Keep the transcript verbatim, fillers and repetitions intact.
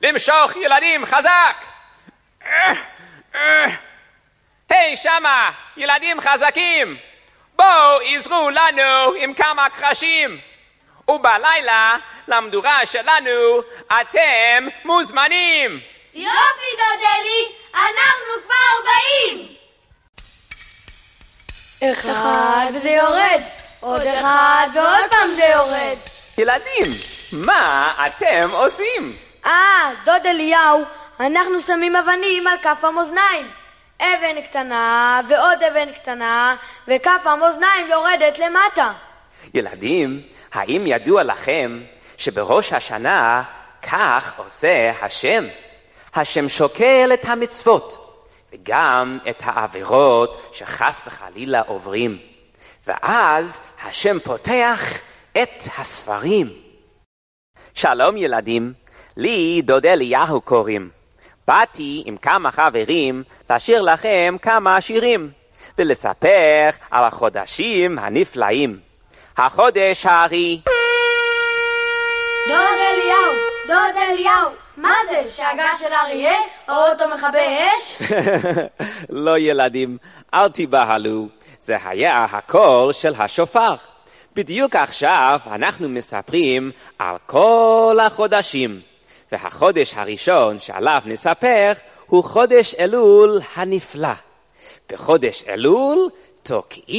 למשוך ילדים חזק! היי שמה, ילדים חזקים! בואו עזרו לנו עם כמה קרשים! ובלילה, למדורה שלנו, אתם מוזמנים! יופי דודלי, אנחנו כבר באים! אחד וזה יורד, עוד אחד ועוד פעם זה יורד. ילדים, מה אתם עושים? אה, דוד אליהו, אנחנו שמים אבנים על כף המאזניים. אבן קטנה ועוד אבן קטנה, וכף המאזניים יורדת למטה. ילדים, האם ידוע לכם שבראש השנה כך עושה השם? השם שוקל את המצוות וגם את העבירות שחס וחלילה עוברים, ואז השם פותח את הספרים. שלום ילדים, לי דוד אליהו קוראים. באתי עם כמה חברים לשיר לכם כמה שירים ולספר על החודשים הנפלאים. החודש הארי. דוד אליהו, דוד אליהו, מה זה? שאגה של אריה? או אותו מכבי אש? לא ילדים, אל תיבהלו. זה היה הקול של השופר. בדיוק עכשיו אנחנו מספרים על כל החודשים. והחודש הראשון שעליו נספר הוא חודש אלול הנפלא. בחודש אלול תוקעים